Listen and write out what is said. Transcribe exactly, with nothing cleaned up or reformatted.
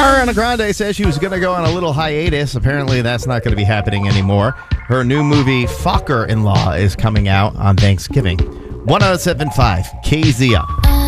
Ariana Grande says she was going to go on a little hiatus. Apparently, that's not going to be happening anymore. Her new movie, Focker-in-Law, is coming out on Thanksgiving. one oh seven point five K Z R.